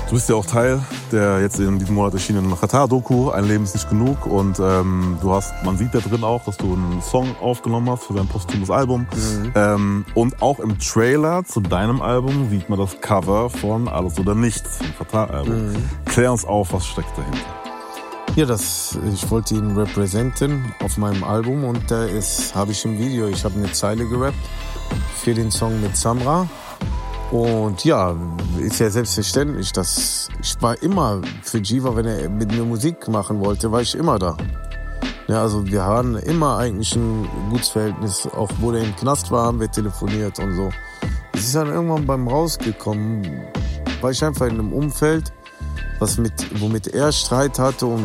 Du bist ja auch Teil der jetzt in diesem Monat erschienenen Xatar-Doku, Ein Leben ist nicht genug. Und man sieht da drin auch, dass du einen Song aufgenommen hast für dein posthumes Album. Und auch im Trailer zu deinem Album sieht man das Cover von Alles oder Nichts, vom Xatar-Album. Klär uns auf, was steckt dahinter. Ja, ich wollte ihn representen auf meinem Album und habe ich im Video. Ich habe eine Zeile gerappt für den Song mit Samra. Und ja, ist ja selbstverständlich, dass ich war immer für Jiva, wenn er mit mir Musik machen wollte, war ich immer da. Ja, also wir hatten immer eigentlich ein gutes Verhältnis. Auch wo der im Knast war, haben wir telefoniert und so. Es ist dann irgendwann beim Rausgekommen, war ich einfach in einem Umfeld, womit er Streit hatte und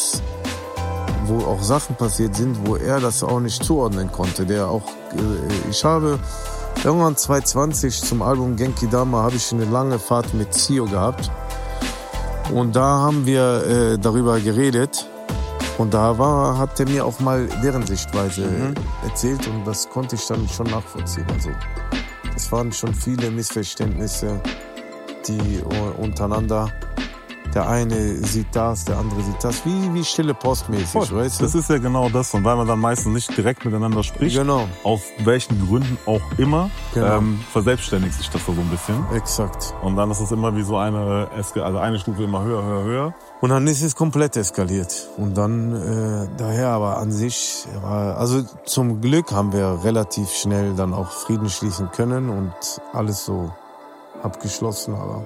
wo auch Sachen passiert sind, wo er das auch nicht zuordnen konnte. Ich habe irgendwann 2020 zum Album Genki Dama habe ich eine lange Fahrt mit Zio gehabt. Und da haben wir darüber geredet. Und da hat er mir auch mal deren Sichtweise erzählt. Und das konnte ich dann schon nachvollziehen. Also, das waren schon viele Missverständnisse, die untereinander... Der eine sieht das, der andere sieht das. Wie stille Postmäßig, weißt du? Das ist ja genau das. Und weil man dann meistens nicht direkt miteinander spricht, aus welchen Gründen auch immer, verselbstständigt sich das so ein bisschen. Exakt. Und dann ist es immer wie so eine Stufe immer höher. Und dann ist es komplett eskaliert. Und dann aber an sich, also zum Glück haben wir relativ schnell dann auch Frieden schließen können und alles so abgeschlossen, aber...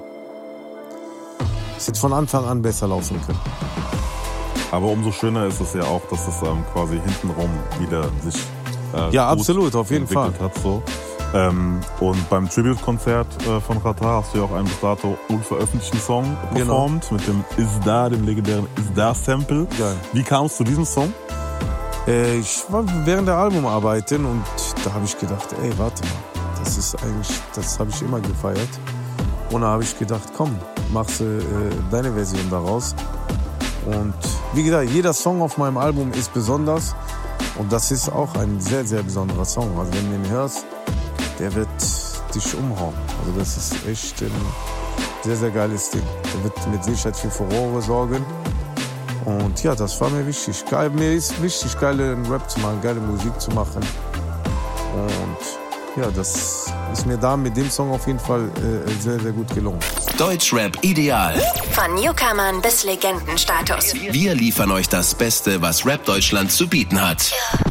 Es hätte von Anfang an besser laufen können. Aber umso schöner ist es ja auch, dass es quasi hintenrum wieder sich ja, absolut, auf jeden Fall hat. So. Und beim Tribute-Konzert von Xatar hast du ja auch einen bis dato unveröffentlichten Song performt mit dem dem legendären Is-Da-Sample. Wie kam es zu diesem Song? Ich war während der Albumarbeiten und da habe ich gedacht, warte mal, das habe ich immer gefeiert. Und da habe ich gedacht, komm, machst du deine Version daraus. Und wie gesagt, jeder Song auf meinem Album ist besonders. Und das ist auch ein sehr, sehr besonderer Song. Also wenn du ihn hörst, der wird dich umhauen. Also das ist echt ein sehr, sehr geiles Ding. Der wird mit Sicherheit für Furore sorgen. Und ja, das war mir wichtig. Mir ist wichtig, geile Rap zu machen, geile Musik zu machen. Und ja, das ist mir da mit dem Song auf jeden Fall sehr, sehr gut gelungen. Deutschrap ideal. Von Newcomern bis Legendenstatus. Wir liefern euch das Beste, was Rap Deutschland zu bieten hat.